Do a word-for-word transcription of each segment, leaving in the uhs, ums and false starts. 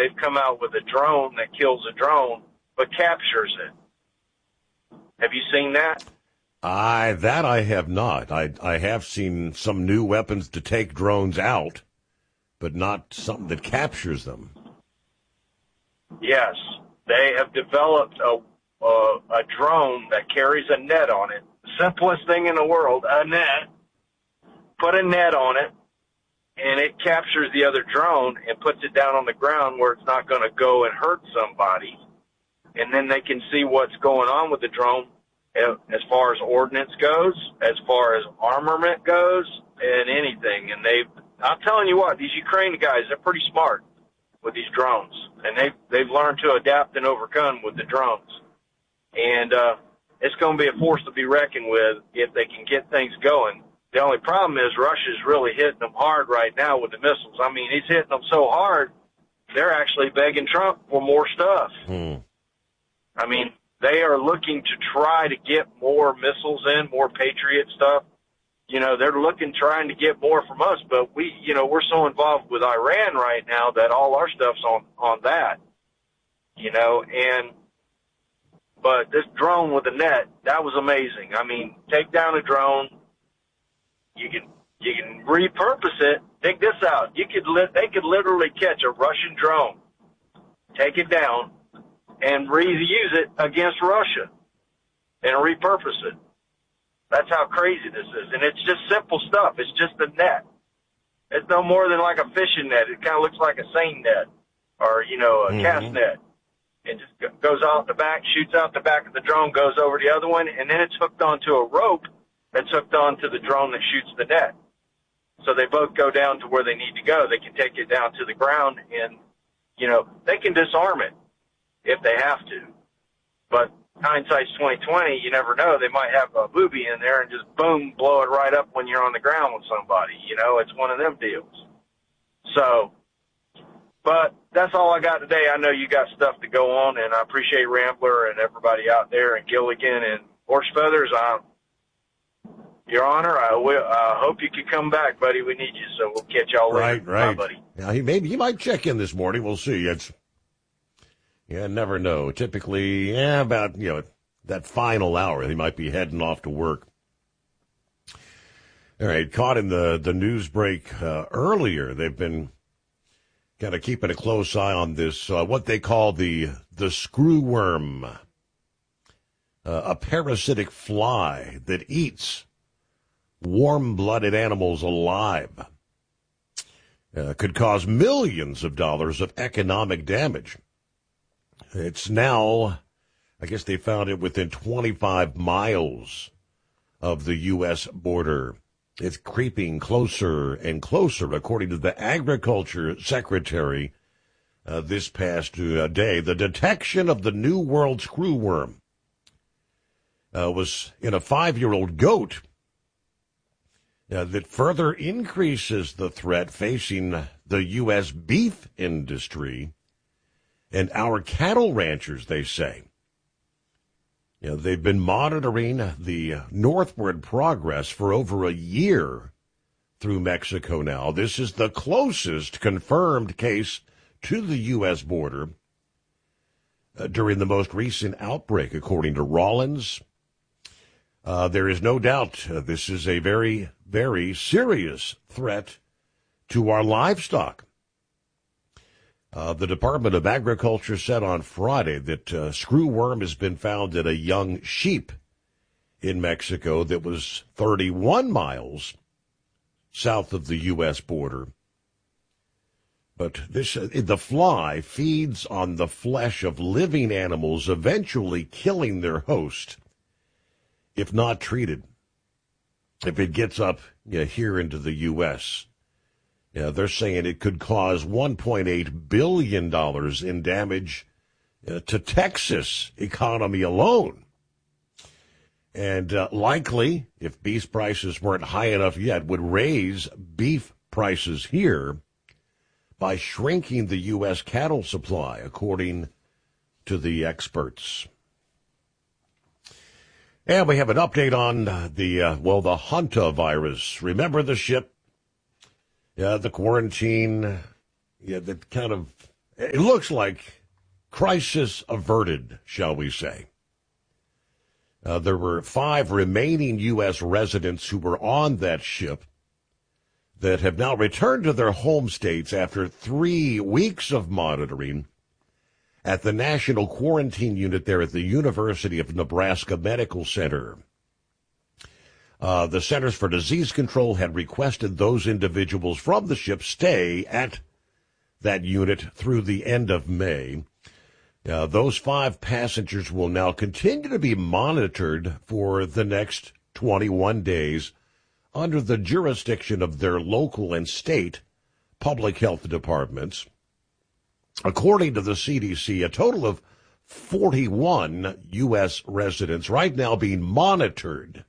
they've come out with a drone that kills a drone but captures it. Have you seen that? I that I have not. I I have seen some new weapons to take drones out, but not something that captures them. Yes, they have developed a a, a drone that carries a net on it. Simplest thing in the world, a net. Put a net on it, and it captures the other drone and puts it down on the ground where it's not going to go and hurt somebody. And then they can see what's going on with the drone as far as ordnance goes, as far as armament goes, and anything. And they, I'm telling you what, these Ukrainian guys, they're pretty smart with these drones, and they've they've learned to adapt and overcome with the drones. And uh, it's going to be a force to be reckoned with if they can get things going. The only problem is Russia's really hitting them hard right now with the missiles. I mean, he's hitting them so hard, they're actually begging Trump for more stuff. Hmm. I mean, they are looking to try to get more missiles in, more Patriot stuff. You know, they're looking, trying to get more from us, but we, you know, we're so involved with Iran right now that all our stuff's on, on that, you know, and, but this drone with the net, that was amazing. I mean, take down a drone, you can, you can repurpose it. Take this out. You could, li- they could literally catch a Russian drone, take it down, and reuse it against Russia and repurpose it. That's how crazy this is. And it's just simple stuff. It's just a net. It's no more than like a fishing net. It kind of looks like a seine net or, you know, a mm-hmm. cast net. It just goes out the back, shoots out the back of the drone, goes over the other one, and then it's hooked onto a rope that's hooked onto the drone that shoots the net. So they both go down to where they need to go. They can take it down to the ground and, you know, they can disarm it if they have to. But hindsight's twenty twenty, you never know. They might have a booby in there and just, boom, blow it right up when you're on the ground with somebody. You know, it's one of them deals. So, but that's all I got today. I know you got stuff to go on, and I appreciate Rambler and everybody out there and Gilligan and Horse Feathers. I, Your Honor, I will. I hope you can come back, buddy. We need you, so we'll catch y'all right, later. Right, right. Bye, buddy. Yeah, he maybe he might check in this morning. We'll see. It's yeah, never know. Typically, yeah, about you know that final hour, he might be heading off to work. All right, caught in the the news break uh, earlier. They've been kind of keeping a close eye on this uh, what they call the the screw worm, uh, a parasitic fly that eats warm-blooded animals alive. Uh, could cause millions of dollars of economic damage. It's now, I guess they found it within twenty-five miles of the U S border. It's creeping closer and closer, according to the Agriculture Secretary uh, this past uh, day. The detection of the New World screwworm uh, was in a five-year-old goat. Uh, that further increases the threat facing the U S beef industry and our cattle ranchers, they say. You know, they've been monitoring the northward progress for over a year through Mexico now. This is the closest confirmed case to the U S border uh, during the most recent outbreak, according to Rollins. Uh, there is no doubt uh, this is a very, very serious threat to our livestock. Uh, the Department of Agriculture said on Friday that uh, screwworm has been found in a young sheep in Mexico that was thirty-one miles south of the U S border. But this, uh, the fly feeds on the flesh of living animals, eventually killing their host if not treated. If it gets up you know, here into the U S, you know, they're saying it could cause one point eight billion dollars in damage uh, to Texas economy alone. And uh, likely, if beef prices weren't high enough yet, would raise beef prices here by shrinking the U S cattle supply, according to the experts. And we have an update on the, uh, well, the Hanta virus. Remember the ship? Yeah, the quarantine, yeah, that kind of It looks like crisis averted, shall we say. Uh, there were five remaining U S residents who were on that ship that have now returned to their home states after three weeks of monitoring at the National Quarantine Unit there at the University of Nebraska Medical Center. Uh, the Centers for Disease Control had requested those individuals from the ship stay at that unit through the end of May. Uh, those five passengers will now continue to be monitored for the next twenty-one days under the jurisdiction of their local and state public health departments. According to the C D C, a total of forty-one U S residents right now being monitored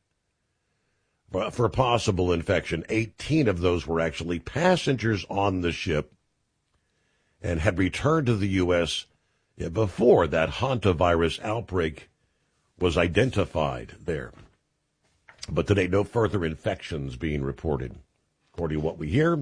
for possible infection. eighteen of those were actually passengers on the ship and had returned to the U S before that hantavirus outbreak was identified there. But today, no further infections being reported, according to what we hear.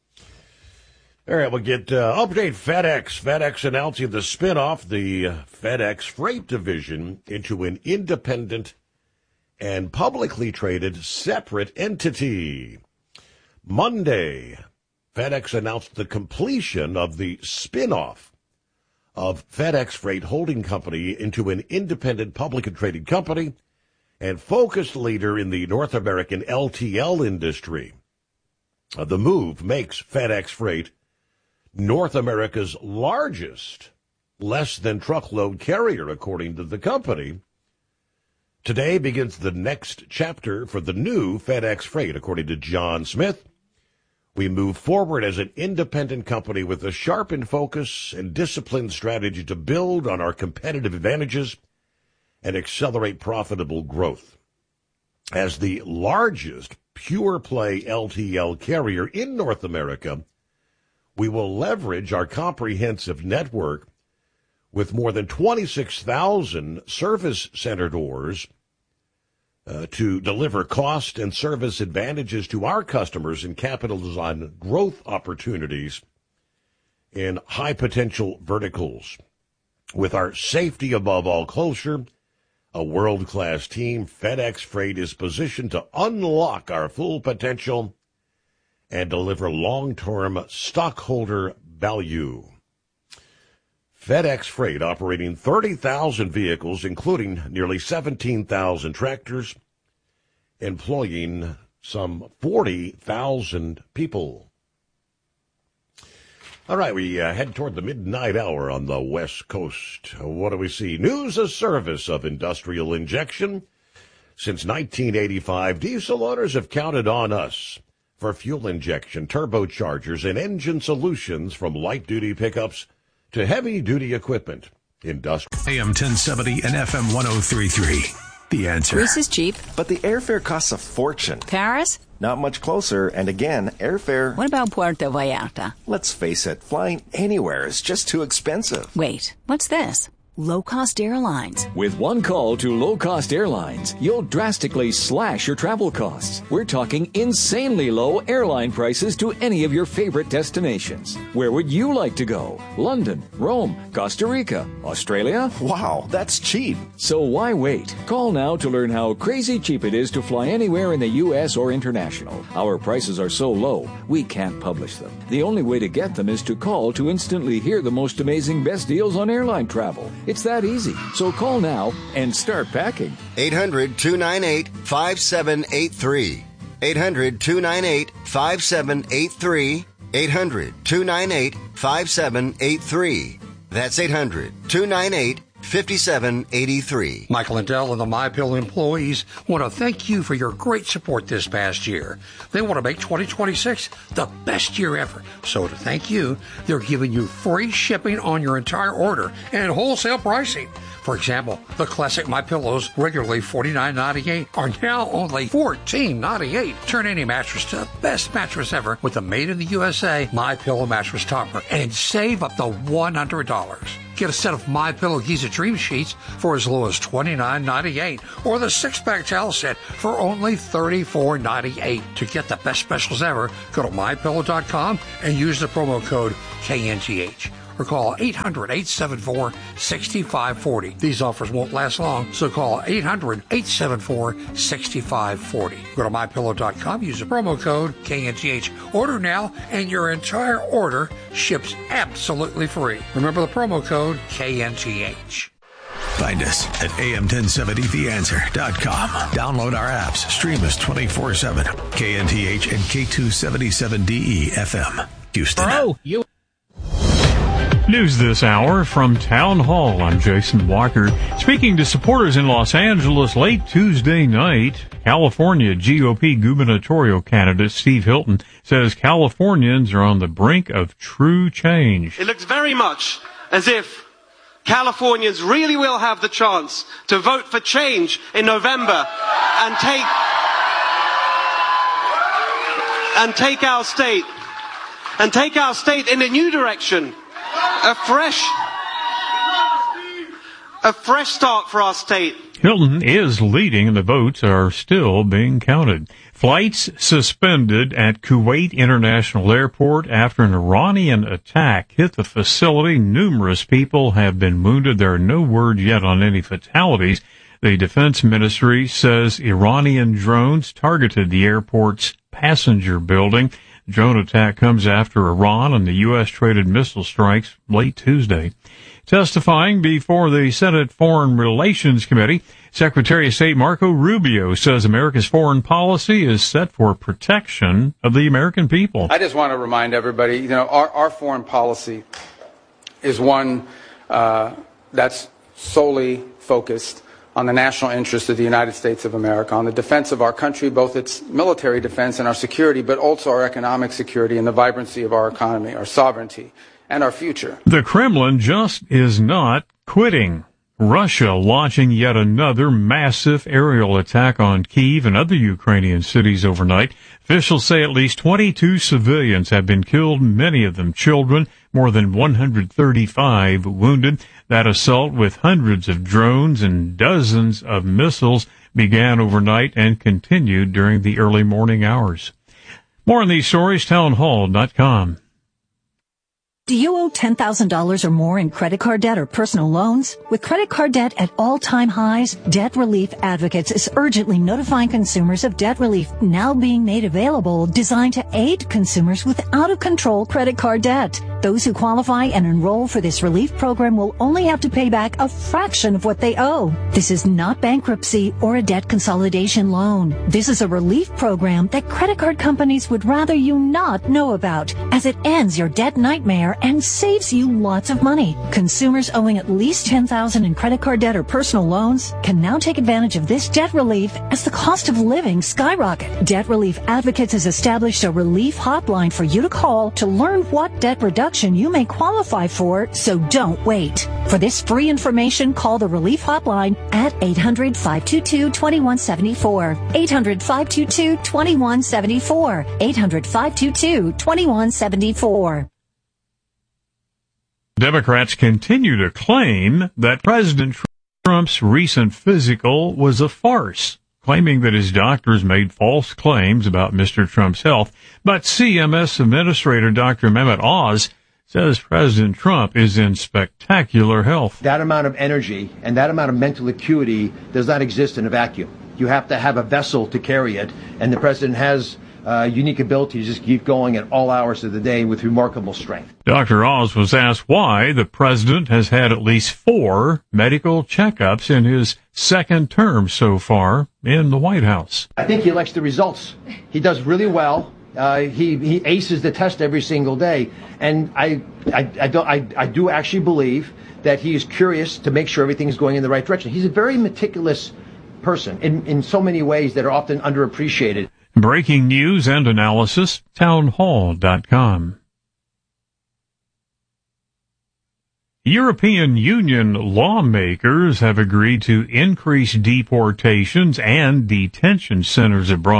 All right, we'll get uh, update FedEx. FedEx announcing the spinoff, the uh, FedEx Freight Division, into an independent and publicly traded separate entity. Monday, FedEx announced the completion of the spinoff of FedEx Freight Holding Company into an independent publicly traded company and focused leader in the North American L T L industry. Uh, the move makes FedEx Freight North America's largest less-than-truckload carrier, according to the company. Today begins the next chapter for the new FedEx Freight, according to John Smith. We move forward as an independent company with a sharpened focus and disciplined strategy to build on our competitive advantages and accelerate profitable growth. As the largest pure-play L T L carrier in North America, we will leverage our comprehensive network with more than twenty-six thousand service center doors uh, to deliver cost and service advantages to our customers and capitalize on growth opportunities in high-potential verticals. With our safety above all culture, a world-class team, FedEx Freight is positioned to unlock our full potential and deliver long-term stockholder value. FedEx Freight operating thirty thousand vehicles, including nearly seventeen thousand tractors, employing some forty thousand people. All right, we uh, head toward the midnight hour on the West Coast. What do we see? News as service of industrial injection. Since nineteen eighty-five, diesel owners have counted on us for fuel injection, turbochargers, and engine solutions from light-duty pickups to heavy-duty equipment. Industrial. A M ten seventy and F M one oh three point three. The answer. Greece is cheap. But the airfare costs a fortune. Paris? Not much closer, and again, airfare... What about Puerto Vallarta? Let's face it, flying anywhere is just too expensive. Wait, what's this? Low-cost airlines. With one call to low-cost airlines, you'll drastically slash your travel costs. We're talking insanely low airline prices to any of your favorite destinations. Where would you like to go? London, Rome, Costa Rica, Australia? Wow, that's cheap. So why wait? Call now to learn how crazy cheap it is to fly anywhere in the U S or international. Our prices are so low, we can't publish them. The only way to get them is to call to instantly hear the most amazing best deals on airline travel. It's that easy. So call now and start packing. eight hundred, two nine eight, five seven eight three. eight hundred, two nine eight, five seven eight three. eight hundred, two nine eight, five seven eight three. That's eight hundred, two nine eight, five seven eight three. Michael and Dell and the MyPillow employees want to thank you for your great support this past year. They want to make twenty twenty-six the best year ever. So to thank you, they're giving you free shipping on your entire order and wholesale pricing. For example, the classic MyPillows, regularly forty-nine ninety-eight, are now only fourteen ninety-eight. Turn any mattress to the best mattress ever with the made in the U S A MyPillow mattress topper and save up to one hundred dollars. Get a set of MyPillow Giza Dream Sheets for as low as twenty-nine ninety-eight, or the six-pack towel set for only thirty-four ninety-eight. To get the best specials ever, go to my pillow dot com and use the promo code K N T H. or call eight hundred, eight seven four, six five four zero. These offers won't last long, so call eight hundred, eight seven four, six five four zero. Go to my pillow dot com, use the promo code K N T H. Order now, and your entire order ships absolutely free. Remember the promo code K N T H. Find us at A M ten seventy the answer dot com. Download our apps. Stream us twenty-four seven. K N T H and K two seventy-seven D E F M. Houston. Bro, you. News this hour from Town Hall. I'm Jason Walker. Speaking to supporters in Los Angeles late Tuesday night, California G O P gubernatorial candidate Steve Hilton says Californians are on the brink of true change. It looks very much as if Californians really will have the chance to vote for change in November and take and take our state and take our state in a new direction. A fresh, a fresh start for our state. Hilton is leading and the votes are still being counted. Flights suspended at Kuwait International Airport after an Iranian attack hit the facility. Numerous people have been wounded. There are no word yet on any fatalities. The Defense Ministry says Iranian drones targeted the airport's passenger building. The drone attack comes after Iran and the U S traded missile strikes late Tuesday. Testifying before the Senate Foreign Relations Committee, Secretary of State Marco Rubio says America's foreign policy is set for protection of the American people. I just want to remind everybody, you know, our, our foreign policy is one uh, that's solely focused on the national interest of the United States of America, on the defense of our country, both its military defense and our security, but also our economic security and the vibrancy of our economy, our sovereignty, and our future. The Kremlin just is not quitting. Russia launching yet another massive aerial attack on Kyiv and other Ukrainian cities overnight. Officials say at least twenty-two civilians have been killed, many of them children, more than one hundred thirty-five wounded. That assault with hundreds of drones and dozens of missiles began overnight and continued during the early morning hours. More on these stories, town hall dot com. Do you owe ten thousand dollars or more in credit card debt or personal loans? With credit card debt at all-time highs, Debt Relief Advocates is urgently notifying consumers of debt relief now being made available, designed to aid consumers with out-of-control credit card debt. Those who qualify and enroll for this relief program will only have to pay back a fraction of what they owe. This is not bankruptcy or a debt consolidation loan. This is a relief program that credit card companies would rather you not know about, as it ends your debt nightmare and saves you lots of money. Consumers owing at least ten thousand dollars in credit card debt or personal loans can now take advantage of this debt relief as the cost of living skyrocket. Debt Relief Advocates has established a relief hotline for you to call to learn what debt reduction you may qualify for, so don't wait. For this free information, call the Relief Hotline at eight hundred, five two two, two one seven four. eight hundred, five two two, two one seven four. eight hundred, five two two, two one seven four. Democrats continue to claim that President Trump's recent physical was a farce, claiming that his doctors made false claims about Mister Trump's health. But C M S Administrator Doctor Mehmet Oz says President Trump is in spectacular health. That amount of energy and that amount of mental acuity does not exist in a vacuum. You have to have a vessel to carry it, and the president has Uh, unique ability to just keep going at all hours of the day with remarkable strength. Doctor Oz was asked why the president has had at least four medical checkups in his second term so far in the White House. I think he likes the results. He does really well. Uh, he, he aces the test every single day. And I, I, I, don't, I, I do actually believe that he is curious to make sure everything is going in the right direction. He's a very meticulous person in, in so many ways that are often underappreciated. Breaking news and analysis, town hall dot com. European Union lawmakers have agreed to increase deportations and detention centers abroad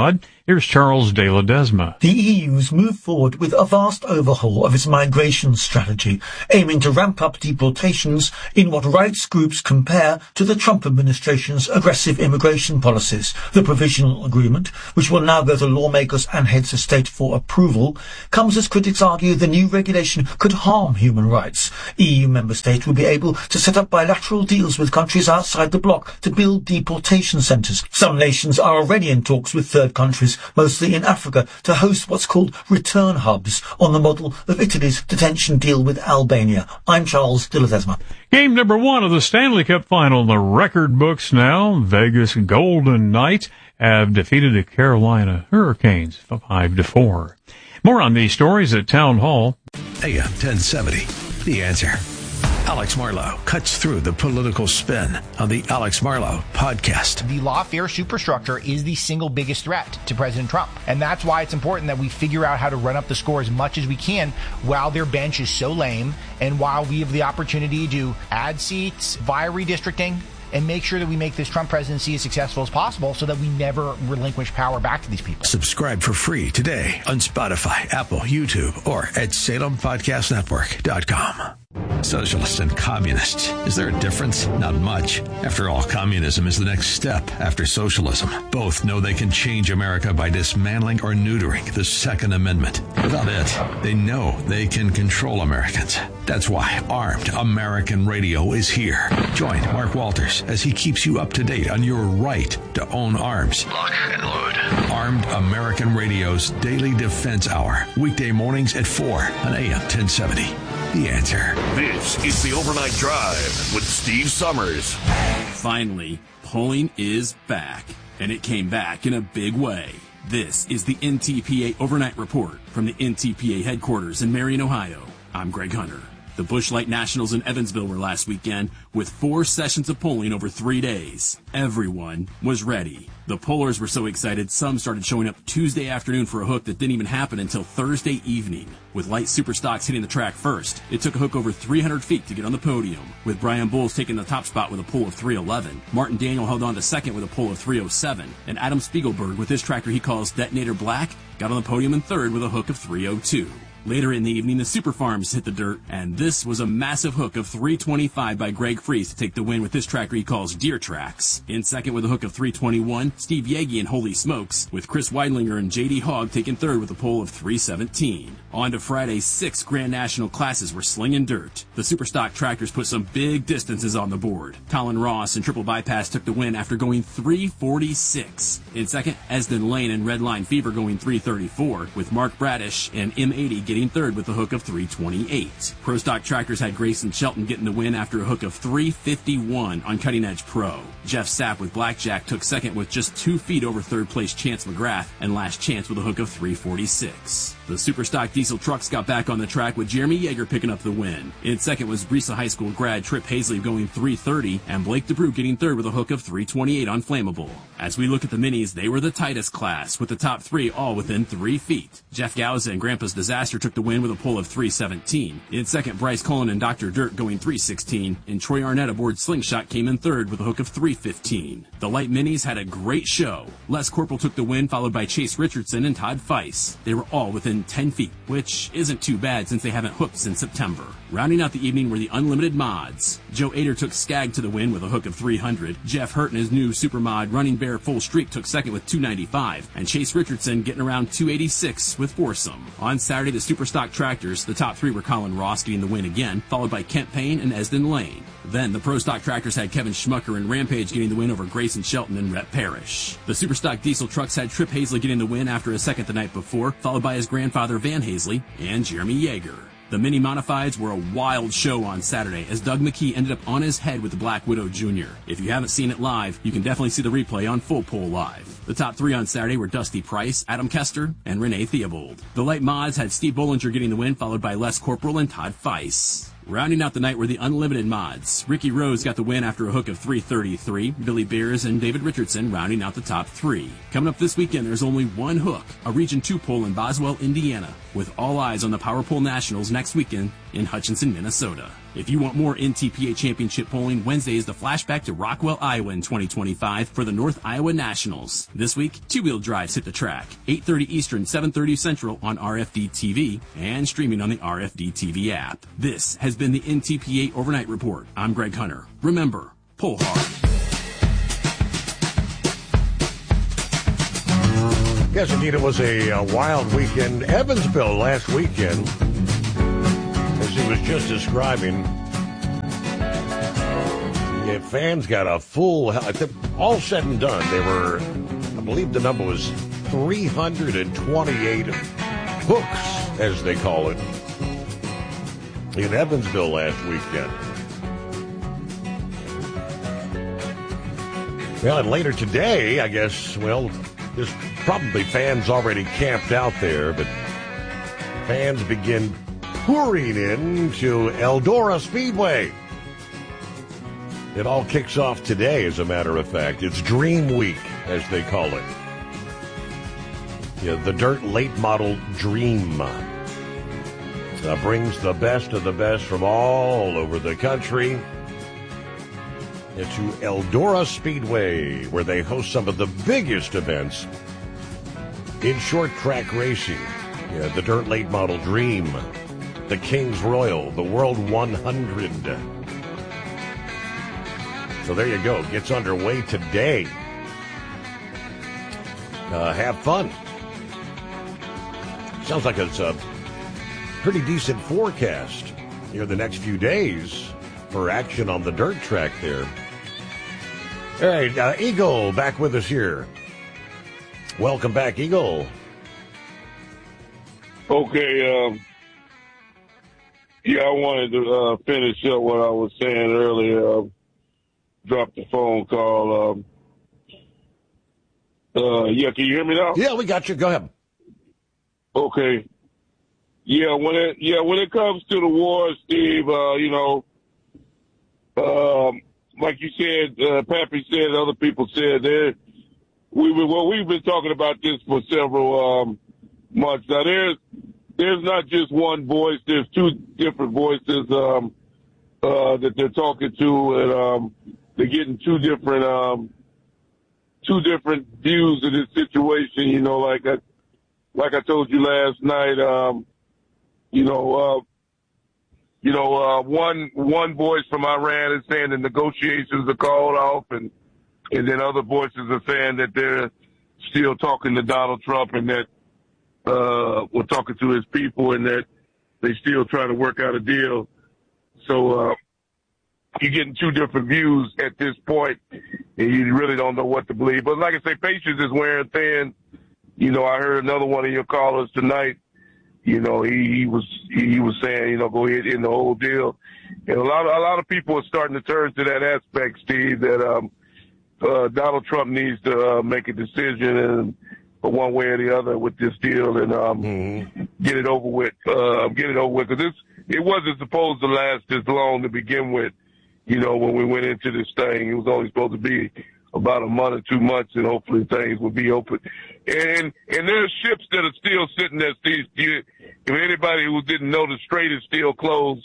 Here's Charles de Ledesma. The E U's moved forward with a vast overhaul of its migration strategy, aiming to ramp up deportations in what rights groups compare to the Trump administration's aggressive immigration policies. The provisional agreement, which will now go to lawmakers and heads of state for approval, comes as critics argue the new regulation could harm human rights. E U member states will be able to set up bilateral deals with countries outside the bloc to build deportation centres. Some nations are already in talks with third countries, mostly in Africa, to host what's called return hubs on the model of Italy's detention deal with Albania. I'm Charles de Ledesma. Game number one of the Stanley Cup final in the record books now. Vegas Golden Knights have defeated the Carolina Hurricanes five to four. More on these stories at Town Hall. A M ten seventy, The Answer. Alex Marlowe cuts through the political spin on the Alex Marlowe podcast. The lawfare superstructure is the single biggest threat to President Trump. And that's why it's important that we figure out how to run up the score as much as we can while their bench is so lame and while we have the opportunity to add seats via redistricting and make sure that we make this Trump presidency as successful as possible so that we never relinquish power back to these people. Subscribe for free today on Spotify, Apple, YouTube, or at Salem Podcast Network dot com. Socialists and communists. Is there a difference? Not much. After all, communism is the next step after socialism. Both know they can change America by dismantling or neutering the Second Amendment. Without it, they know they can control Americans. That's why Armed American Radio is here. Join Mark Walters as he keeps you up to date on your right to own arms. Lock and load. Armed American Radio's Daily Defense Hour. Weekday mornings at four on A M ten seventy. The Answer. This is the Overnight Drive with Steve Summers. Finally, polling is back, and it came back in a big way. This is the N T P A Overnight Report from the N T P A headquarters in Marion, Ohio. I'm Greg Hunter. The Busch Light Nationals in Evansville were last weekend with four sessions of polling over three days. Everyone was ready. The pollers were so excited, some started showing up Tuesday afternoon for a hook that didn't even happen until Thursday evening. With Light Superstocks hitting the track first, it took a hook over three hundred feet to get on the podium, with Brian Bowles taking the top spot with a pull of three eleven. Martin Daniel held on to second with a pull of three oh seven, and Adam Spiegelberg, with his tractor he calls Detonator Black, got on the podium in third with a hook of three oh two. Later in the evening, the Super Farms hit the dirt, and this was a massive hook of three twenty-five by Greg Fries to take the win with his tractor he calls Deer Tracks. In second with a hook of three twenty-one, Steve Yagi and Holy Smokes, with Chris Weidlinger and J D Hogg taking third with a pole of three seventeen. On to Friday, six Grand National classes were slinging dirt. The Superstock tractors put some big distances on the board. Colin Ross and Triple Bypass took the win after going three forty-six. In second, Esden Lane and Redline Fever going three thirty-four, with Mark Bradish and M eighty getting third with a hook of three twenty-eight. Pro Stock Tractors had Grayson Shelton getting the win after a hook of three fifty-one on Cutting Edge Pro. Jeff Sapp with Blackjack took second with just two feet over third place Chance McGrath, and Last Chance with a hook of three forty-six. The Superstock Diesel Trucks got back on the track with Jeremy Yeager picking up the win. In second was Brisa High School grad Trip Hazley going three thirty, and Blake DeBrew getting third with a hook of three twenty-eight on Flammable. As we look at the minis, they were the tightest class, with the top three all within three feet. Jeff Gauza and Grandpa's Disaster took the win with a pull of three seventeen. In second, Bryce Cullen and Doctor Dirt going three sixteen, and Troy Arnett aboard Slingshot came in third with a hook of three fifteen. The light minis had a great show. Les Corporal took the win, followed by Chase Richardson and Todd Feiss. They were all within ten feet, which isn't too bad since they haven't hooked since September. Rounding out the evening were the Unlimited Mods. Joe Ader took Skag to the win with a hook of three hundred. Jeff Hurt and his new Supermod Running Bear Full Streak took second with two ninety-five, and Chase Richardson getting around two eighty-six with Foursome. On Saturday, the Superstock Tractors, the top three were Colin Ross getting the win again, followed by Kent Payne and Esden Lane. Then the Pro Stock Tractors had Kevin Schmucker and Rampage getting the win over Grayson Shelton and Rhett Parrish. The Superstock Diesel Trucks had Trip Hazley getting the win after a second the night before, followed by his grandfather Van Hazley and Jeremy Yeager. The Mini Modifieds were a wild show on Saturday as Doug McKee ended up on his head with the Black Widow Junior If you haven't seen it live, you can definitely see the replay on Full Pull Live. The top three on Saturday were Dusty Price, Adam Kester, and Renee Theobald. The Light Mods had Steve Bollinger getting the win, followed by Les Corporal and Todd Feiss. Rounding out the night were the Unlimited Mods. Ricky Rose got the win after a hook of three thirty-three. Billy Beers and David Richardson rounding out the top three. Coming up this weekend, there's only one hook, a Region two pull in Boswell, Indiana, with all eyes on the Power Pole Nationals next weekend in Hutchinson, Minnesota. If you want more N T P A championship polling, Wednesday is the flashback to Rockwell, Iowa in twenty twenty-five for the North Iowa Nationals. This week, two-wheel drives hit the track, eight thirty Eastern, seven thirty Central on R F D T V and streaming on the R F D T V app. This has been the N T P A Overnight Report. I'm Greg Hunter. Remember, pull hard. Yes, indeed, it was a, a wild weekend. Evansville last weekend, as he was just describing, yeah, fans got a full, all said and done, they were, I believe the number was three hundred twenty-eight hooks, as they call it, in Evansville last weekend. Well, and later today, I guess, well, there's probably fans already camped out there, but fans begin pouring into Eldora Speedway. It all kicks off today, as a matter of fact. It's Dream Week, as they call it. Yeah, the Dirt Late Model Dream uh, brings the best of the best from all over the country into Eldora Speedway, where they host some of the biggest events in short track racing. Yeah, the Dirt Late Model Dream, the Kings Royal, the World one hundred. So there you go. Gets underway today. Uh, have fun. Sounds like it's a pretty decent forecast here the next few days for action on the dirt track there. All right, uh, Eagle back with us here. Welcome back, Eagle. Okay, um, yeah, I wanted to uh, finish up what I was saying earlier. Uh, dropped the phone call. Um, uh, yeah, can you hear me now? Yeah, we got you. Go ahead. Okay. Yeah, when it yeah when it comes to the war, Steve, uh, you know, um, like you said, uh, Pappy said, other people said that we were, well, we've been talking about this for several um, months now. There's there's not just one voice. There's two different voices um, uh, that they're talking to, and um, they're getting two different um, two different views of this situation. You know, like I like I told you last night. Um, you know, uh, you know, uh, one one voice from Iran is saying the negotiations are called off, and and then other voices are saying that they're still talking to Donald Trump and that uh, we're talking to his people and that they still trying to work out a deal. So uh, you're getting two different views at this point, and you really don't know what to believe. But like I say, patience is wearing thin. You know, I heard another one of your callers tonight. You know, he, he was he was saying, you know, go ahead in the whole deal. And a lot of a lot of people are starting to turn to that aspect, Steve, that um, uh, Donald Trump needs to uh, make a decision and one way or the other with this deal and um, mm-hmm. get it over with. Uh, get it over with because this it wasn't supposed to last this long to begin with. You know, when we went into this thing, it was only supposed to be about a month or two months, and hopefully things will be open. And and there's ships that are still sitting there. Steve, if anybody who didn't know, the strait is still closed.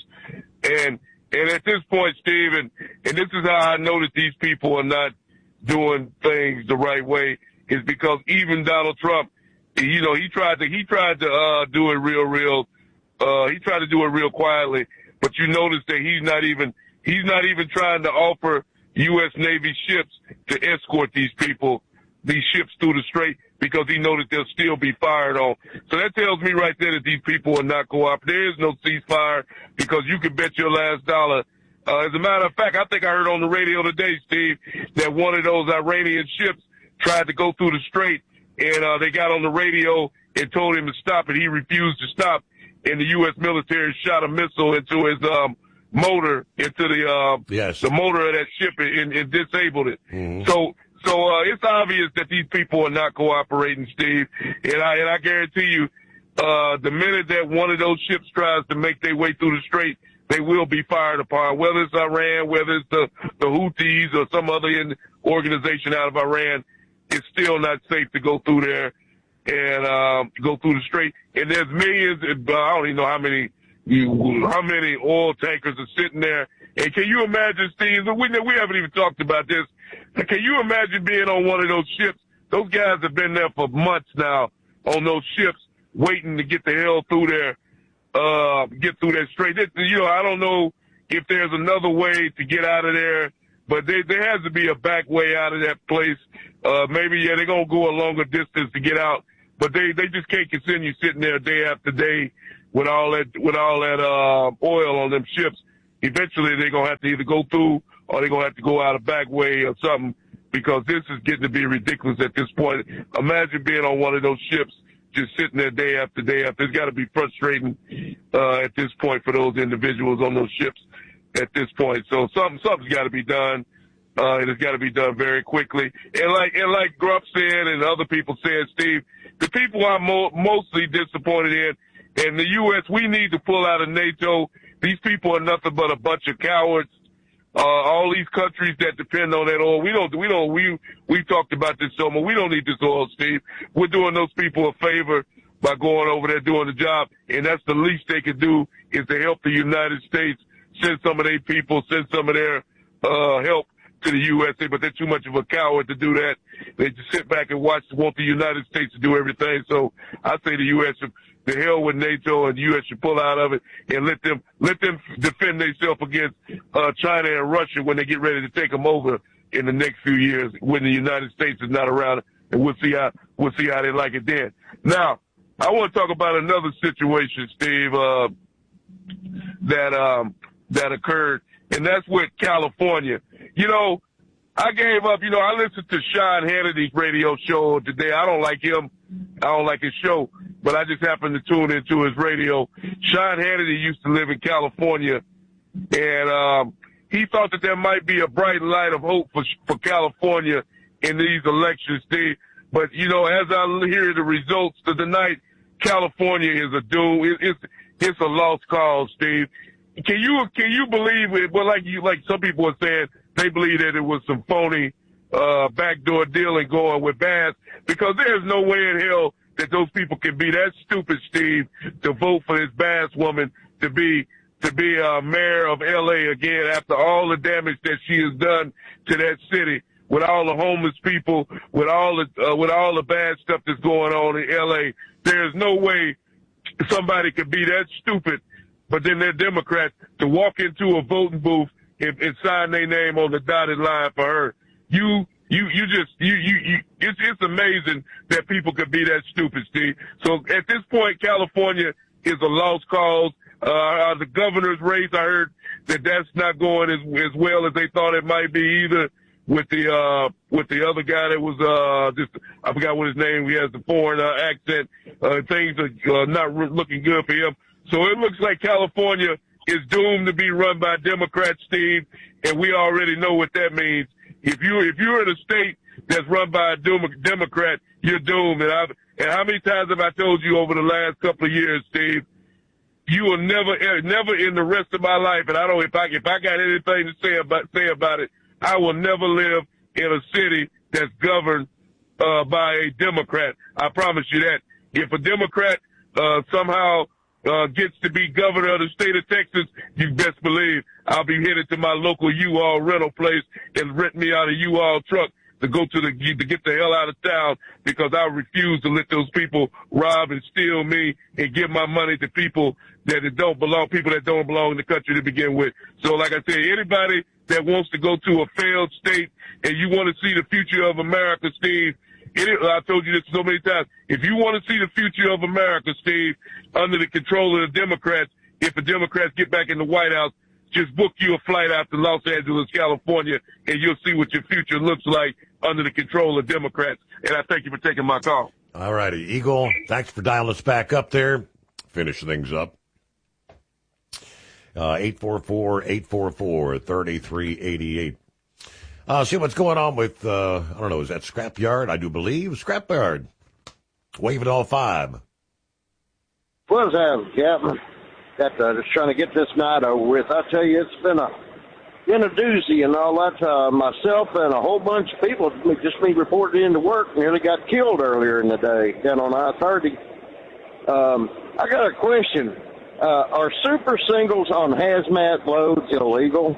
And and at this point, Steve, and, and this is how I know that these people are not doing things the right way, is because even Donald Trump, you know, he tried to he tried to uh, do it real, real. Uh, he tried to do it real quietly, but you notice that he's not even he's not even trying to offer U S Navy ships to escort these people, these ships through the strait, because he knows that they'll still be fired on. So that tells me right there that these people are not cooperating. There is no ceasefire because you can bet your last dollar. Uh, as a matter of fact, I think I heard on the radio today, Steve, that one of those Iranian ships tried to go through the strait, and uh, they got on the radio and told him to stop, and he refused to stop. And the U S military shot a missile into his um, motor, into the uh, yes. the motor of that ship, and, and disabled it. Mm-hmm. So. So uh, it's obvious that these people are not cooperating, Steve. And I and I guarantee you, uh, the minute that one of those ships tries to make their way through the strait, they will be fired upon. Whether it's Iran, whether it's the, the Houthis or some other in, organization out of Iran, it's still not safe to go through there and um, go through the strait. And there's millions, I don't even know how many you, how many oil tankers are sitting there. And can you imagine, Steve, we, we haven't even talked about this. Can you imagine being on one of those ships? Those guys have been there for months now on those ships waiting to get the hell through there, uh, get through that strait. It, you know, I don't know if there's another way to get out of there, but there, there has to be a back way out of that place. Uh, maybe, yeah, they're going to go a longer distance to get out, but they, they just can't continue sitting there day after day with all that, with all that, uh, oil on them ships. Eventually they're going to have to either go through or they're going to have to go out a back way or something, because this is getting to be ridiculous at this point. Imagine being on one of those ships just sitting there day after day after. It's got to be frustrating, uh, at this point for those individuals on those ships at this point. So something, something's got to be done. Uh, and it's got to be done very quickly. And like, and like Gruff said and other people said, Steve, the people I'm mo- mostly disappointed in, in the U S, we need to pull out of NATO. These people are nothing but a bunch of cowards. Uh, all these countries that depend on that oil, we don't, we don't, we, we talked about this so much. We don't need this oil, Steve. We're doing those people a favor by going over there doing the job. And that's the least they can do, is to help the United States, send some of their people, send some of their, uh, help to the U S A, but they're too much of a coward to do that. They just sit back and watch, want the United States to do everything. So I say the U S should, the hell with NATO, and the U S should pull out of it and let them, let them defend themselves against, uh, China and Russia when they get ready to take them over in the next few years when the United States is not around, and we'll see how, we'll see how they like it then. Now, I want to talk about another situation, Steve, uh, that, um, that occurred, and that's with California. You know, I gave up. You know, I listened to Sean Hannity's radio show today. I don't like him. I don't like his show, but I just happened to tune into his radio. Sean Hannity used to live in California, and um, he thought that there might be a bright light of hope for for California in these elections, Steve. But, you know, as I hear the results of the night, California is a doom. It, it's, it's a lost cause, Steve. Can you, can you believe it? Well, like you, like some people are saying, they believe that it was some phony, uh, backdoor dealing going with Bass, because there's no way in hell that those people can be that stupid, Steve, to vote for this Bass woman to be, to be, uh, mayor of L A again after all the damage that she has done to that city, with all the homeless people, with all the, uh, with all the bad stuff that's going on in L A. There's no way somebody could be that stupid, but then they're Democrats, to walk into a voting booth and, and sign their name on the dotted line for her. You, you, you just, you, you, you, it's, it's amazing that people could be that stupid, Steve. So at this point, California is a lost cause. Uh, the governor's race, I heard that that's not going as, as well as they thought it might be either, with the, uh, with the other guy that was, uh, just, I forgot what his name, he has the foreign uh, accent. Uh, things are uh, not re- looking good for him. So it looks like California is doomed to be run by Democrats, Steve, and we already know what that means. If you, if you're in a state that's run by a Democrat, you're doomed. And I've, and how many times have I told you over the last couple of years, Steve, you will never, never in the rest of my life, and I don't, if I, if I got anything to say about, say about it, I will never live in a city that's governed, uh, by a Democrat. I promise you that. If a Democrat, uh, somehow, uh, gets to be governor of the state of Texas, you best believe I'll be headed to my local U-Haul rental place and rent me out a U-Haul truck to go to the, to get the hell out of town, because I refuse to let those people rob and steal me and give my money to people that it don't belong, people that don't belong in the country to begin with. So like I said, anybody that wants to go to a failed state and you want to see the future of America, Steve, it is, I told you this so many times. If you want to see the future of America, Steve, under the control of the Democrats, if the Democrats get back in the White House, just book you a flight out to Los Angeles, California, and you'll see what your future looks like under the control of Democrats. And I thank you for taking my call. All righty, Eagle, thanks for dialing us back up there. Finish things up. Uh, eight four four, eight four four, three three eight eight. Uh, see what's going on with, uh, I don't know, is that Scrapyard? I do believe. Scrapyard. Wave it all five. What's happening, Captain? Got uh, just trying to get this night over with. I tell you, it's been a been a doozy and all that. Uh, myself and a whole bunch of people just me reported into work nearly got killed earlier in the day down on I thirty. Um, I got a question. Uh, are super singles on hazmat loads illegal?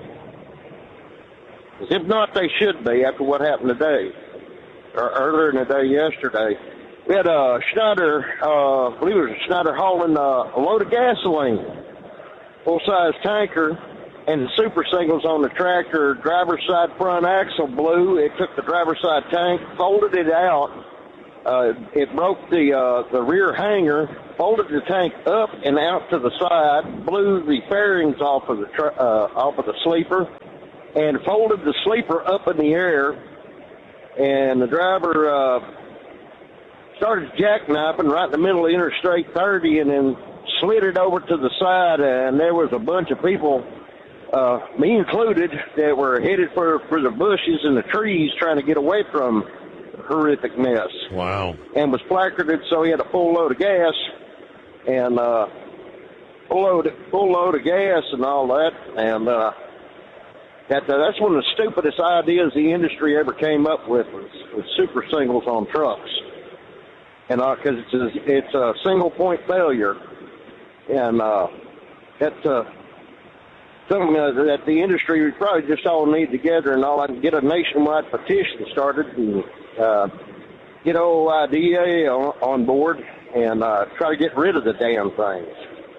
If not, they should be after what happened today, or earlier in the day yesterday. We had a Schneider, uh, I believe it was a Schneider hauling uh, a load of gasoline, full-size tanker, and the super singles on the tractor. Driver's side front axle blew. It took the driver's side tank, folded it out. Uh, it broke the uh, the rear hanger, folded the tank up and out to the side, blew the fairings off of the tra- uh, off of the sleeper, and folded the sleeper up in the air. And the driver uh, started jackknifing right in the middle of Interstate thirty, and then slid it over to the side. And there was a bunch of people, uh, me included, that were headed for for the bushes and the trees, trying to get away from horrific mess. Wow. And was placarded, so he had a full load of gas and uh full load full load of gas and all that. And uh that uh, that's one of the stupidest ideas the industry ever came up with, was, was super singles on trucks. And uh because it's a, it's a single point failure. And uh that's uh something uh, that the industry would probably just all need together and all, and get a nationwide petition started and uh, get old I D A on, on board and uh, try to get rid of the damn things.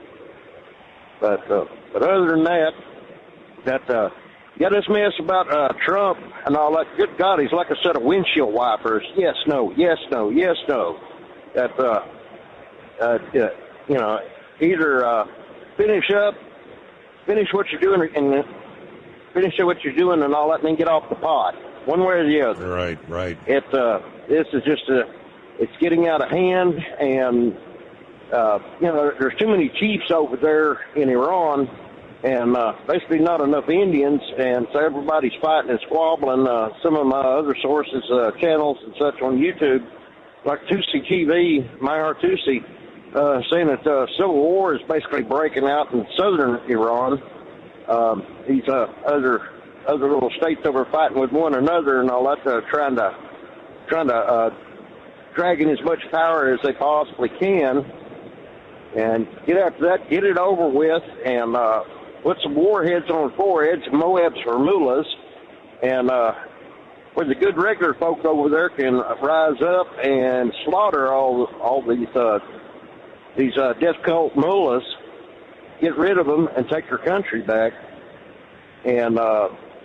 But uh, but other than that, that uh, you got this mess about uh, Trump and all that. Good God, he's like a set of windshield wipers. Yes, no, yes, no, yes, no. That uh, uh, you know, either uh, finish up. Finish what you're doing and finish what you're doing and all that, and then get off the pot. One way or the other. Right, right. It uh, this is just a, it's getting out of hand, and uh, you know, there's too many chiefs over there in Iran, and uh, basically not enough Indians, and so everybody's fighting and squabbling. Uh, some of my other sources, uh, channels and such on YouTube, like Tusi T V, Mayar Tusi, Uh, saying that uh, civil war is basically breaking out in southern Iran. Um, these uh, other other little states over fighting with one another and all that, uh, trying to trying to uh, drag in as much power as they possibly can, and get after that, get it over with, and uh, put some warheads on foreheads, Moabs for mullahs, and uh, where the good regular folk over there can rise up and slaughter all all these. Uh, These uh, death cult mullahs, get rid of them and take their country back. And uh,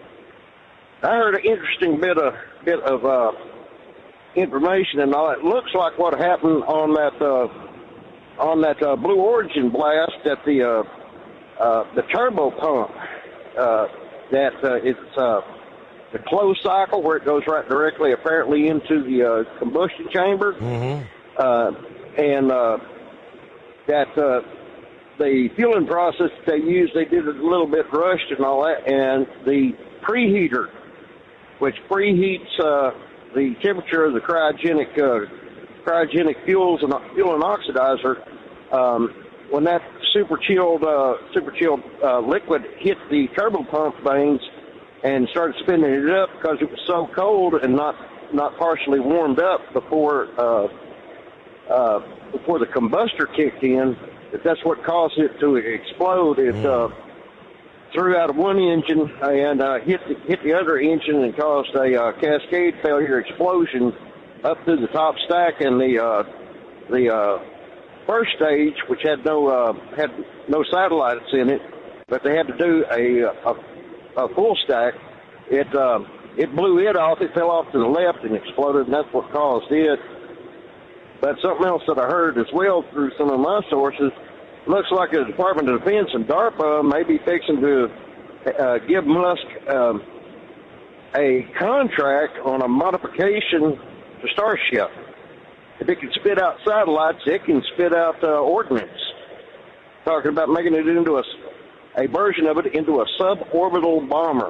I heard an interesting bit of bit of uh, information and all. It looks like what happened on that uh, on that uh, Blue Origin blast at the uh, uh, the turbo pump. Uh, that uh, it's uh, the closed cycle where it goes right directly, apparently, into the uh, combustion chamber. Mm-hmm. Uh, and uh, that uh, the fueling process that they used, they did it a little bit rushed and all that, and the preheater, which preheats uh, the temperature of the cryogenic uh, cryogenic fuels and fuel and oxidizer, um, when that super chilled uh, super chilled uh, liquid hit the turbo pump vanes and started spinning it up because it was so cold and not not partially warmed up before. Uh, Uh, before the combustor kicked in, that that's what caused it to explode. It uh, threw out of one engine and uh, hit the, hit the other engine and caused a uh, cascade failure explosion up through the top stack. And the uh, the uh, first stage, which had no uh, had no satellites in it, but they had to do a a, a full stack. It uh, it blew it off. It fell off to the left and exploded, and that's what caused it. But something else that I heard as well through some of my sources, looks like the Department of Defense and DARPA may be fixing to uh, give Musk um, a contract on a modification to Starship. If it can spit out satellites, it can spit out uh, ordnance. Talking about making it into a, a version of it into a suborbital bomber.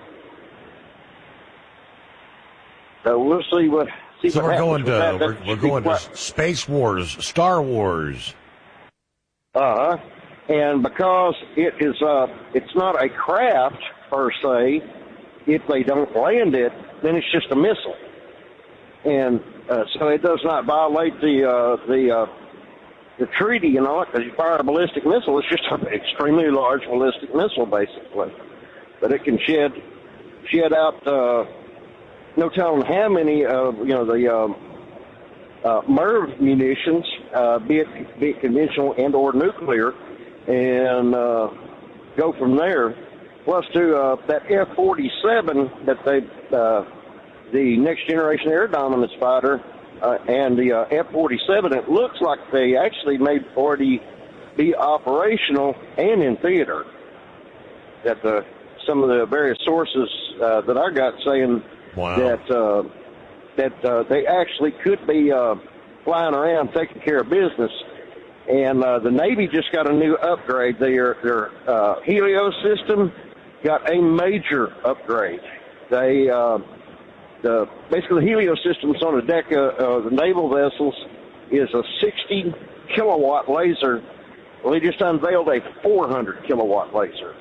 So we'll see what... So we're going to we're, we're going to Space Wars, Star Wars. Uh huh. And because it is uh, it's not a craft per se. If they don't land it, then it's just a missile, and uh, so it does not violate the uh, the uh, the treaty and all it, because you fire a ballistic missile, it's just an extremely large ballistic missile, basically. But it can shed shed out, uh, no telling how many, uh, you know, the um, uh, MIRV munitions, uh, be it be it conventional and or nuclear, and uh, go from there. Plus, to uh, that F forty-seven that they, uh, the Next Generation Air Dominance Fighter, uh, and the uh, F forty-seven, it looks like they actually may already be operational and in theater. That the some of the various sources uh, that I got saying wow. that uh, that uh, they actually could be uh, flying around taking care of business. And uh, the Navy just got a new upgrade. Their their uh, Helios system got a major upgrade. They uh, the basically the Helios systems on the deck of uh, the naval vessels is a sixty kilowatt laser. Well, they just unveiled a four hundred kilowatt laser.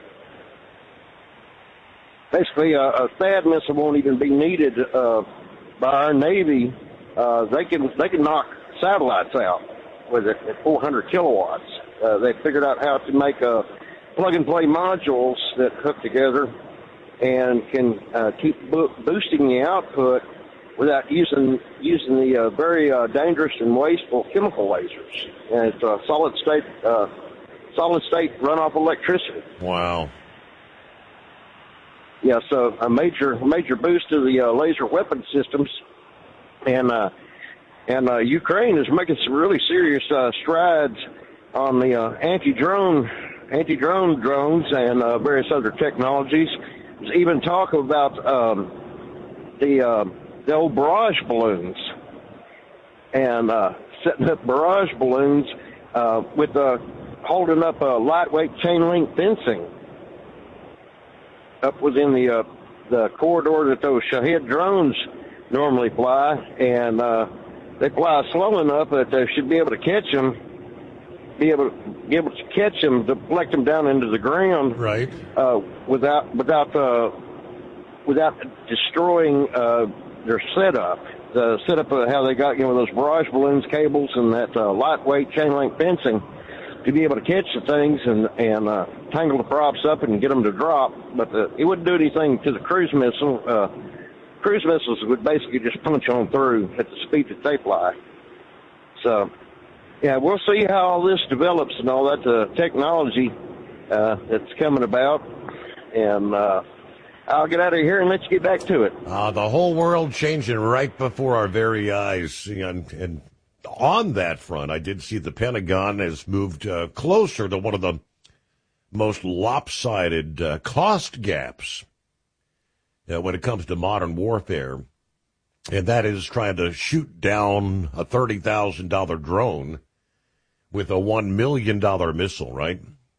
Basically, a, a THAAD missile won't even be needed uh, by our Navy. Uh, they can they can knock satellites out with it at four hundred kilowatts. Uh, they figured out how to make uh, plug-and-play modules that hook together and can uh, keep bo- boosting the output without using using the uh, very uh, dangerous and wasteful chemical lasers. And it's uh, solid state uh, solid state runoff electricity. Wow. Yeah, so a major major boost to the uh, laser weapon systems, and uh, and uh, Ukraine is making some really serious uh, strides on the uh, anti-drone anti-drone drones and uh, various other technologies. There's even talk about um, the uh, the old barrage balloons and uh, setting up barrage balloons uh, with uh, holding up uh, lightweight chain link fencing up within the uh, the corridor that those Shahed drones normally fly, and uh, they fly slow enough that they should be able to catch them, be able to be able to catch them, deflect them down into the ground, right? Uh, without without uh, without destroying uh, their setup. The setup of how they got, you know, those barrage balloons, cables, and that uh, lightweight chain link fencing, to be able to catch the things and and uh, tangle the props up and get them to drop. But the, it wouldn't do anything to the cruise missile. Uh, cruise missiles would basically just punch on through at the speed that they fly. So, yeah, we'll see how all this develops and all that uh, technology uh, that's coming about. And uh, I'll get out of here and let you get back to it. Uh, the whole world changing right before our very eyes. And, and on that front, I did see the Pentagon has moved uh, closer to one of the most lopsided uh, cost gaps uh, when it comes to modern warfare, and that is trying to shoot down a thirty thousand dollars drone with a one million dollars missile, right?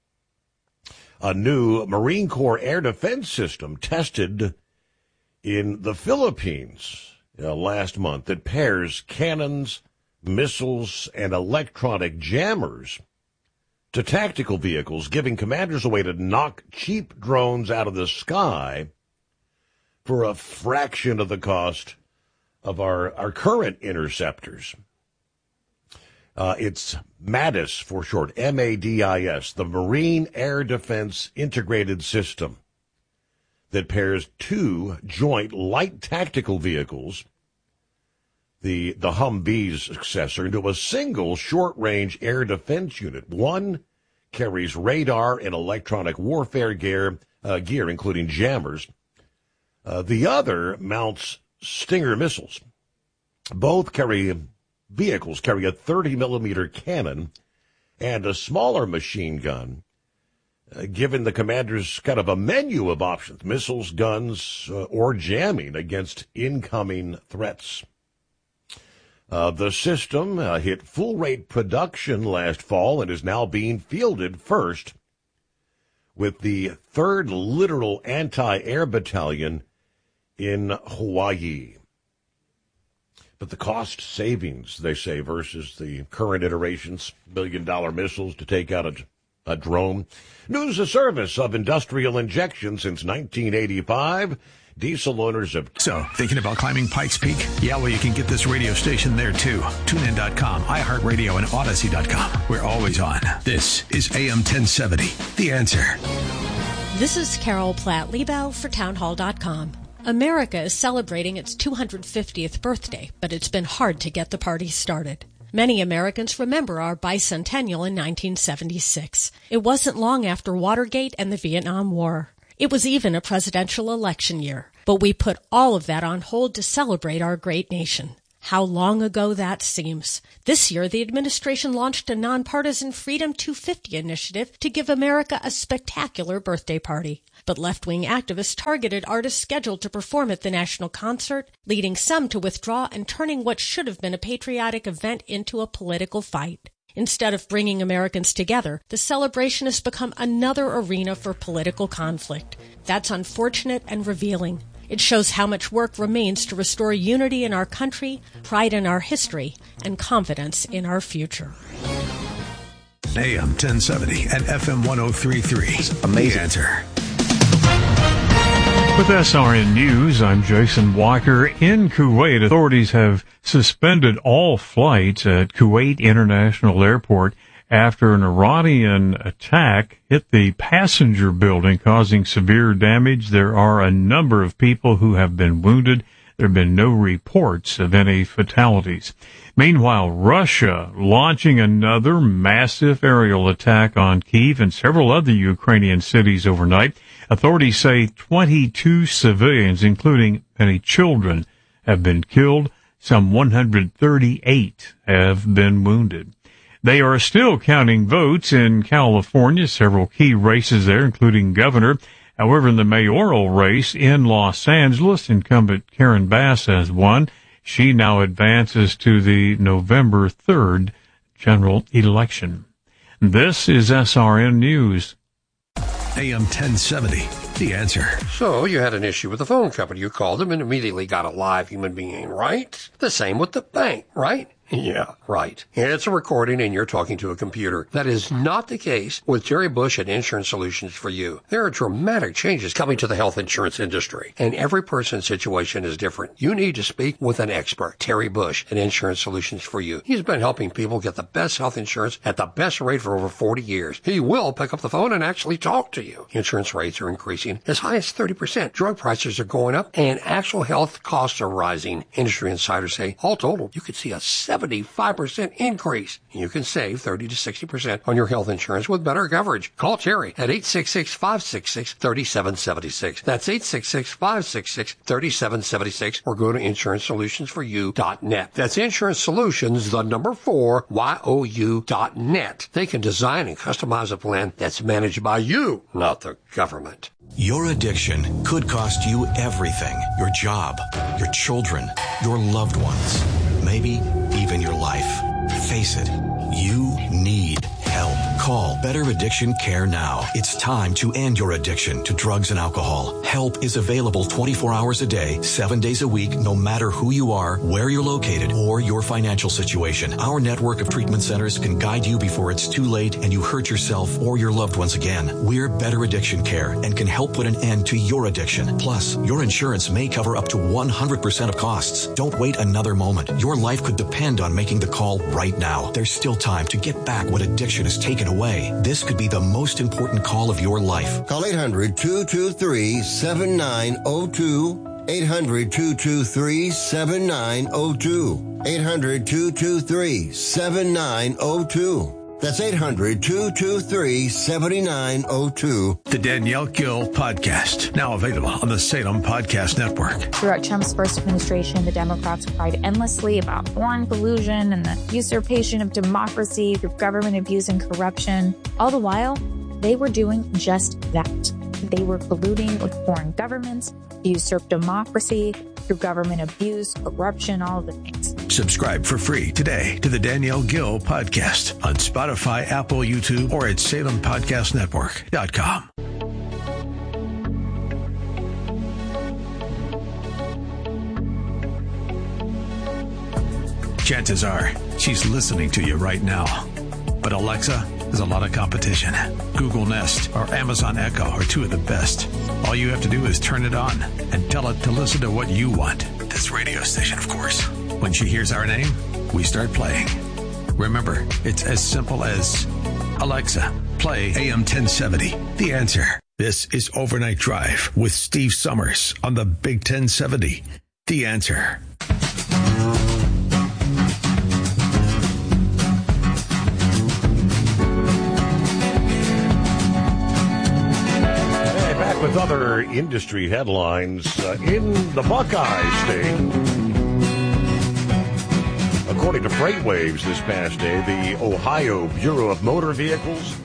A new Marine Corps air defense system tested in the Philippines uh, last month that pairs cannons, missiles, and electronic jammers to tactical vehicles, giving commanders a way to knock cheap drones out of the sky for a fraction of the cost of our, our current interceptors. Uh, it's MADIS for short, M A D I S, the Marine Air Defense Integrated System that pairs two joint light tactical vehicles, the the Humvee's successor, into a single short-range air defense unit. One carries radar and electronic warfare gear, uh, gear including jammers. Uh, the other mounts Stinger missiles. Both carry vehicles carry a thirty millimeter cannon and a smaller machine gun, uh, giving the commanders kind of a menu of options: missiles, guns, uh, or jamming against incoming threats. Uh, the system uh, hit full-rate production last fall and is now being fielded first with the third Littoral Anti-Air Battalion in Hawaii. But the cost savings, they say, versus the current iterations, million-dollar missiles to take out a, a drone. News, a service of Industrial Injection since nineteen eighty-five. Diesel owners have... So, thinking about climbing Pikes Peak? Yeah, well, you can get this radio station there, too. TuneIn dot com, iHeartRadio, and Odyssey dot com. We're always on. This is A M ten seventy, The Answer. This is Carol Platt-Liebau for townhall dot com. America is celebrating its two hundred fiftieth birthday, but it's been hard to get the party started. Many Americans remember our bicentennial in nineteen seventy-six. It wasn't long after Watergate and the Vietnam War. It was even a presidential election year, but we put all of that on hold to celebrate our great nation. How long ago that seems. This year, the administration launched a nonpartisan Freedom two fifty initiative to give America a spectacular birthday party. But left-wing activists targeted artists scheduled to perform at the national concert, leading some to withdraw and turning what should have been a patriotic event into a political fight. Instead of bringing Americans together, the celebration has become another arena for political conflict. That's unfortunate and revealing. It shows how much work remains to restore unity in our country, pride in our history, and confidence in our future. A M ten seventy and F M one oh three point three. Amazing. The Answer. With S R N News, I'm Jason Walker. In Kuwait, authorities have suspended all flights at Kuwait International Airport after an Iranian attack hit the passenger building, causing severe damage. There are a number of people who have been wounded. There have been no reports of any fatalities. Meanwhile, Russia launching another massive aerial attack on Kyiv and several other Ukrainian cities overnight. Authorities say twenty-two civilians, including many children, have been killed. Some one hundred thirty-eight have been wounded. They are still counting votes in California, several key races there, including governor. However, in the mayoral race in Los Angeles, incumbent Karen Bass has won. She now advances to the November third general election. This is S R N News. A M ten seventy, The Answer. So you had an issue with the phone company. You called them and immediately got a live human being, right? The same with the bank, right? Yeah, right. It's a recording and you're talking to a computer. That is not the case with Terry Bush at Insurance Solutions for You. There are dramatic changes coming to the health insurance industry, and every person's situation is different. You need to speak with an expert, Terry Bush at Insurance Solutions for You. He's been helping people get the best health insurance at the best rate for over forty years. He will pick up the phone and actually talk to you. Insurance rates are increasing as high as thirty percent. Drug prices are going up, and actual health costs are rising. Industry insiders say, all total, you could see a seventy-five percent increase. You can save thirty to sixty percent on your health insurance with better coverage. Call Terry at eight six six, five six six, three seven seven six. That's eight six six, five six six, three seven seven six, or go to insurance solutions for you dot net. That's Insurance Solutions, the number four, Y O U dot net. They can design and customize a plan that's managed by you, not the government. Your addiction could cost you everything. Your job, your children, your loved ones, maybe even your life. Face it, you need help. Call Better Addiction Care now. It's time to end your addiction to drugs and alcohol. Help is available twenty-four hours a day, seven days a week, no matter who you are, where you're located, or your financial situation. Our network of treatment centers can guide you before it's too late and you hurt yourself or your loved ones again. We're Better Addiction Care and can help put an end to your addiction. Plus, your insurance may cover up to one hundred percent of costs. Don't wait another moment. Your life could depend on making the call right now. There's still time to get back what addiction has taken away. This could be the most important call of your life. Call eight hundred, two two three, seven nine zero two. eight hundred, two two three, seven nine zero two. eight hundred, two two three, seven nine zero two. That's eight hundred, two two three, seven nine zero two. The Danielle Gill Podcast, now available on the Salem Podcast Network. Throughout Trump's first administration, the Democrats cried endlessly about foreign collusion and the usurpation of democracy through government abuse and corruption. All the while, they were doing just that. They were colluding with foreign governments, usurp democracy through government abuse, corruption, all of the things. Subscribe for free today to the Danielle Gill Podcast on Spotify, Apple, YouTube, or at Salem Podcast Network dot com. Chances are she's listening to you right now. But Alexa, There's a lot of competition. Google Nest or Amazon Echo are two of the best. All you have to do is turn it on and tell it to listen to what you want. This radio station, of course. When she hears our name, we start playing. Remember, it's as simple as, Alexa, play A M ten seventy. The Answer. This is Overnight Drive with Steve Summers on the Big ten seventy. The Answer. Hey, back with other industry headlines uh, in the Buckeye State. According to FreightWaves this past day, the Ohio Bureau of Motor Vehicles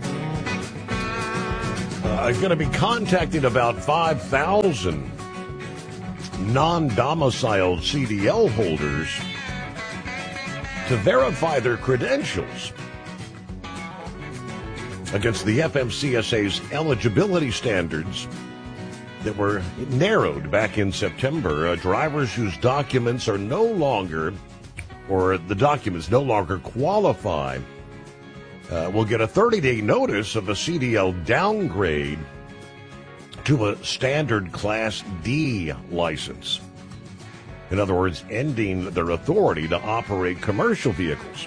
uh, is going to be contacting about five thousand non-domiciled C D L holders to verify their credentials against the F M C S A's eligibility standards that were narrowed back in September. Uh, drivers whose documents are no longer or the documents no longer qualify, uh, will get a thirty-day notice of a C D L downgrade to a standard Class D license. In other words, ending their authority to operate commercial vehicles.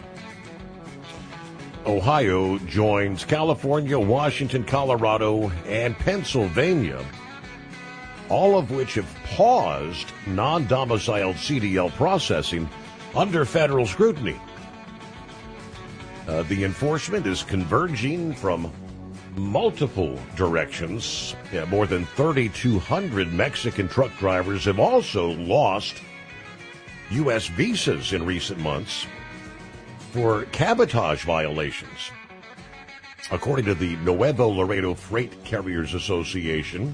Ohio joins California, Washington, Colorado, and Pennsylvania, all of which have paused non-domiciled C D L processing under federal scrutiny. Uh, the enforcement is converging from multiple directions. Yeah, more than thirty-two hundred Mexican truck drivers have also lost U S visas in recent months for cabotage violations. According to the Nuevo Laredo Freight Carriers Association,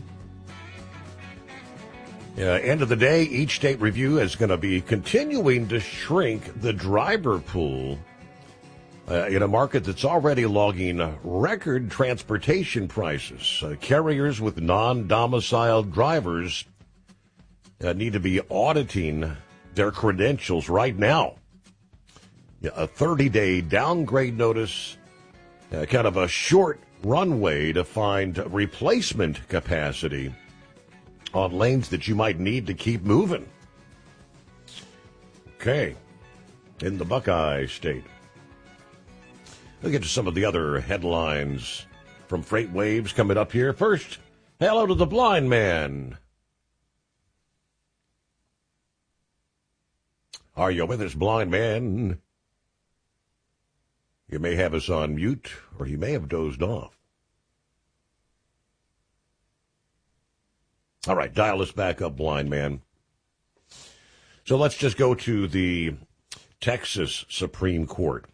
Uh, end of the day, each state review is going to be continuing to shrink the driver pool uh, in a market that's already logging record transportation prices. Uh, carriers with non-domiciled drivers uh, need to be auditing their credentials right now. Yeah, a thirty-day downgrade notice, uh, kind of a short runway to find replacement capacity on lanes that you might need to keep moving. Okay. In the Buckeye State. We'll get to some of the other headlines from FreightWaves coming up here. First, hello to the blind man. Are you with us, blind man? You may have us on mute, or you may have dozed off. All right, dial us back up, blind man. So let's just go to the Texas Supreme Court.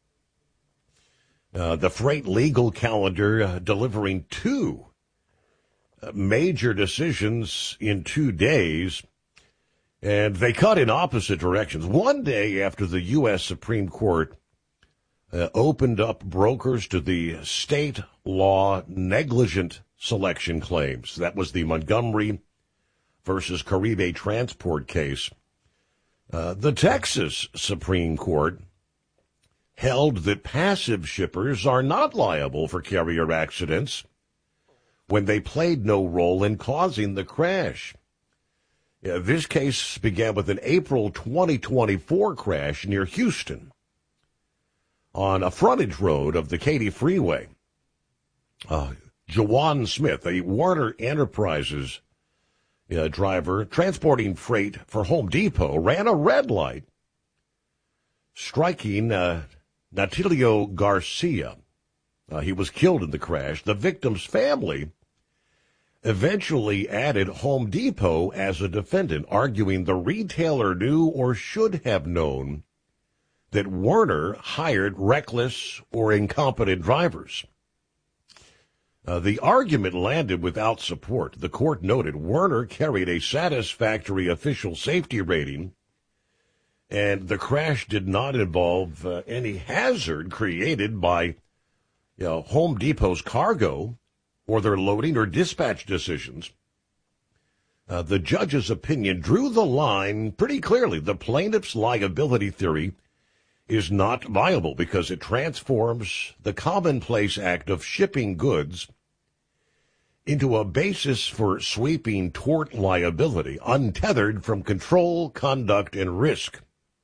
Uh, the freight legal calendar uh, delivering two uh, major decisions in two days, and they cut in opposite directions. One day after the U S Supreme Court uh, opened up brokers to the state law negligent selection claims. That was the Montgomery versus Caribe transport case. Uh, the Texas Supreme Court held that passive shippers are not liable for carrier accidents when they played no role in causing the crash. Uh, this case began with an April twenty twenty-four crash near Houston on a frontage road of the Katy Freeway. Uh, Jawan Smith, a Warner Enterprises uh, driver transporting freight for Home Depot, ran a red light, striking uh, Natilio Garcia. Uh, he was killed in the crash. The victim's family eventually added Home Depot as a defendant, arguing the retailer knew or should have known that Werner hired reckless or incompetent drivers. Uh, the argument landed without support. The court noted Werner carried a satisfactory official safety rating, and the crash did not involve uh, any hazard created by you know, Home Depot's cargo or their loading or dispatch decisions. Uh, the judge's opinion drew the line pretty clearly. The plaintiff's liability theory is not viable because it transforms the commonplace act of shipping goods into a basis for sweeping tort liability, untethered from control, conduct, and risk.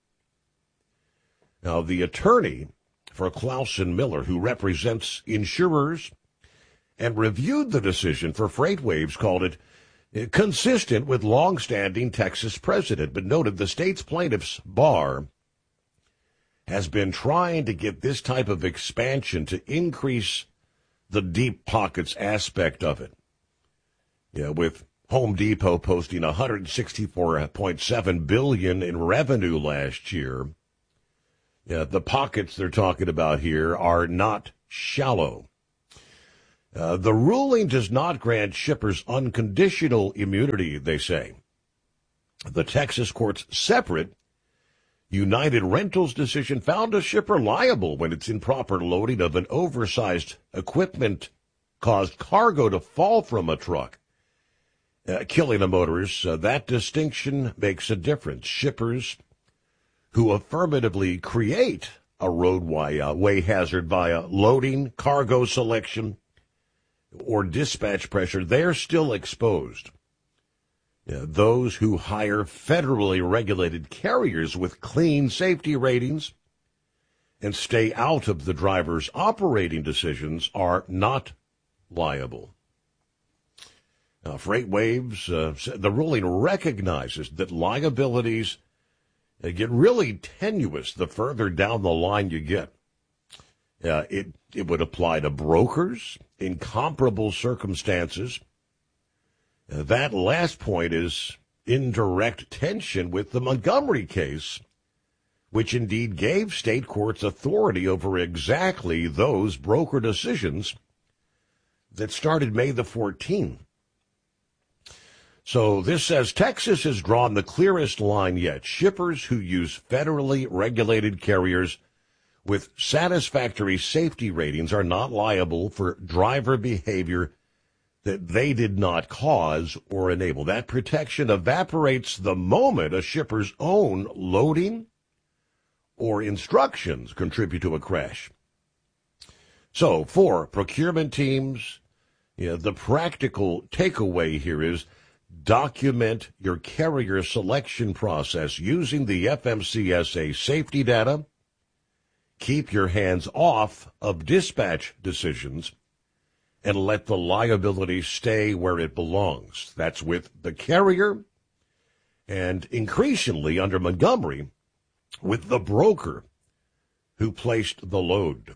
Now, the attorney for Clausen Miller, who represents insurers and reviewed the decision for FreightWaves, called it consistent with long-standing Texas precedent, but noted the state's plaintiffs' bar has been trying to get this type of expansion to increase the deep pockets aspect of it. Yeah, with Home Depot posting one hundred sixty-four point seven billion dollars in revenue last year, yeah, the pockets they're talking about here are not shallow. Uh, the ruling does not grant shippers unconditional immunity, they say. The Texas court's separate United Rentals decision found a shipper liable when its improper loading of an oversized equipment caused cargo to fall from a truck, uh, killing a motorist. Uh, that distinction makes a difference. Shippers who affirmatively create a roadway uh, way hazard via loading, cargo selection, or dispatch pressure, they're still exposed. Yeah, those who hire federally regulated carriers with clean safety ratings and stay out of the driver's operating decisions are not liable. Now, FreightWaves, uh, the ruling recognizes that liabilities uh, get really tenuous the further down the line you get. Uh, it, it would apply to brokers in comparable circumstances. Uh, that last point is in direct tension with the Montgomery case, which indeed gave state courts authority over exactly those broker decisions that started May the fourteenth. So this says Texas has drawn the clearest line yet. Shippers who use federally regulated carriers with satisfactory safety ratings are not liable for driver behavior that they did not cause or enable. That protection evaporates the moment a shipper's own loading or instructions contribute to a crash. So for procurement teams, you know, the practical takeaway here is document your carrier selection process using the F M C S A safety data. Keep your hands off of dispatch decisions and let the liability stay where it belongs. That's with the carrier and increasingly under Montgomery with the broker who placed the load.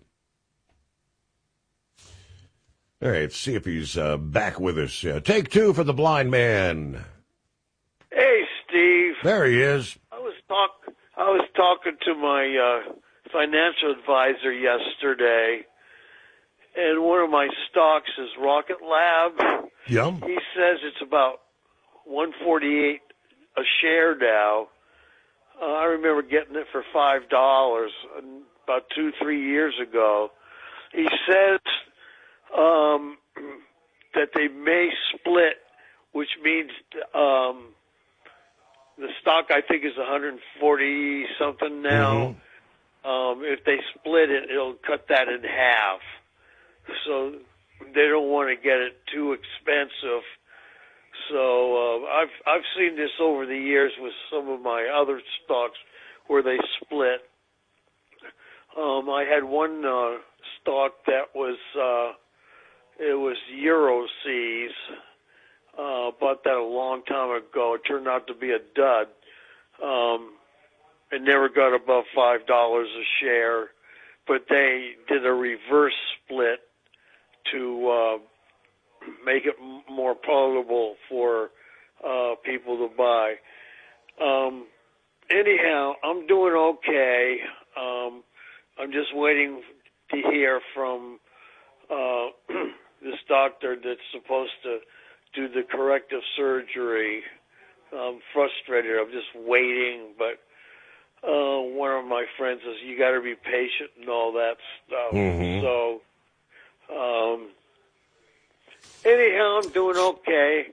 All right, let's see if he's uh, back with us. Uh, take two for the blind man. Hey, Steve. There he is. I was talk. I was talking to my uh, financial advisor yesterday, and one of my stocks is Rocket Lab. Yum. He says it's about one forty-eight a share now. Uh, I remember getting it for five dollars about two, three years ago. He says um, that they may split, which means um, the stock I think is one hundred forty something now. Mm-hmm. Um, if they split it, it'll cut that in half. So they don't want to get it too expensive. So uh, I've I've seen this over the years with some of my other stocks where they split. Um, I had one uh, stock that was uh, it was Euroseas. Uh, bought that a long time ago. It turned out to be a dud. Um, it never got above five dollars a share, but they did a reverse split to uh, make it m- more palatable for uh, people to buy. Um, anyhow, I'm doing okay. Um, I'm just waiting to hear from uh, this doctor that's supposed to do the corrective surgery. I'm frustrated. I'm just waiting, but uh, one of my friends says, you got to be patient and all that stuff. Mm-hmm. So, um, anyhow, I'm doing okay.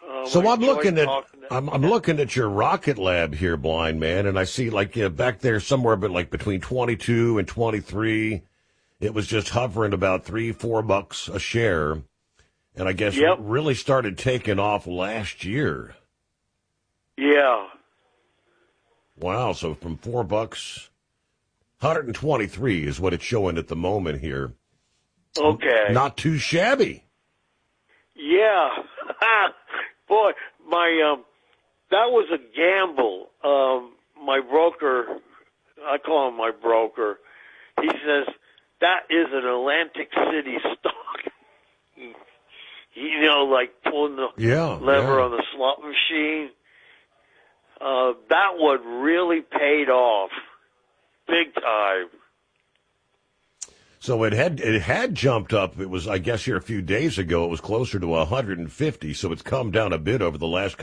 Um, So I I'm enjoyed looking at talking to- I'm, I'm looking at your rocket lab here, blind man, and I see like uh, back there somewhere, but like between twenty-two and twenty-three, it was just hovering about three, four bucks a share, and I guess Yep. it really started taking off last year. Yeah. Wow! So from four bucks, one hundred twenty-three is what it's showing at the moment here. Okay. Not too shabby. Yeah. Boy, my um that was a gamble. Um my broker, I call him my broker. He says that is an Atlantic City stock. You know, like pulling the Yeah, lever yeah. on the slot machine. Uh that one really paid off big time. So it had it had jumped up. It was, I guess, here a few days ago. It was closer to one hundred fifty. So it's come down a bit over the last couple